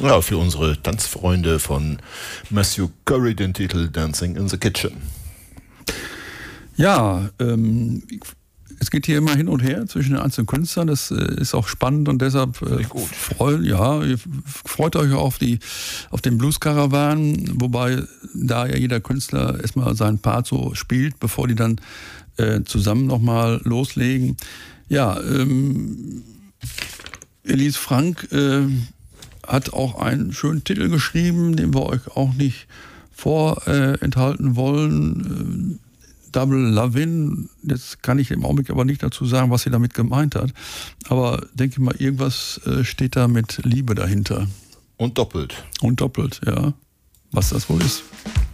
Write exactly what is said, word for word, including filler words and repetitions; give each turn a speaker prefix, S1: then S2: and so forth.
S1: Ja, für unsere Tanzfreunde von Matthew Curry den Titel Dancing in the Kitchen.
S2: Ja, ähm, es geht hier immer hin und her zwischen den einzelnen Künstlern. Das äh, ist auch spannend und deshalb äh, freu, ja, ihr freut euch auf, die, auf den Blues Caravan, wobei da ja jeder Künstler erstmal seinen Part so spielt, bevor die dann äh, zusammen nochmal loslegen. Ja, ähm, Elise Frank äh, hat auch einen schönen Titel geschrieben, den wir euch auch nicht vorenthalten wollen. Äh, Double Lovin', jetzt kann ich im Augenblick aber nicht dazu sagen, was sie damit gemeint hat. Aber denke mal, irgendwas äh, steht da mit Liebe dahinter.
S1: Und doppelt.
S2: Und doppelt, ja. Was das wohl ist.